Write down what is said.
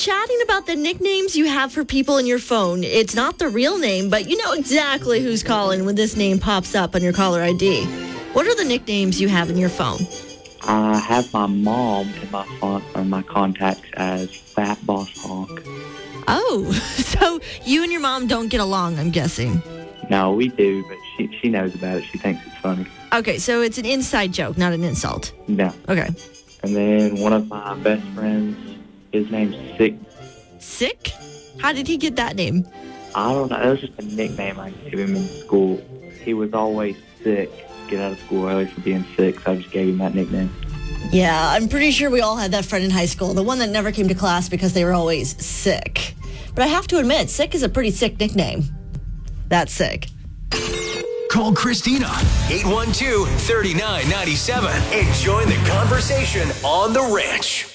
chatting about the nicknames you have for people in your phone. It's not the real name, but you know exactly who's calling when this name pops up on your caller ID. What are the nicknames you have in your phone? I have my mom in my phone or my contacts as Fat Boss Honk. Oh, so you and your mom don't get along, I'm guessing. No, we do, but she knows about it. She thinks it's funny. Okay, so it's an inside joke, not an insult. No. Okay. And then one of my best friends, his name's Sick. Sick? How did he get that name? I don't know. That was just a nickname I gave him in school. He was always sick. Get out of school early for being sick, so I just gave him that nickname. Yeah, I'm pretty sure we all had that friend in high school, the one that never came to class because they were always sick. But I have to admit, Sick is a pretty sick nickname. That's sick. Call Christina, 812-3997, and join the conversation on The Ranch.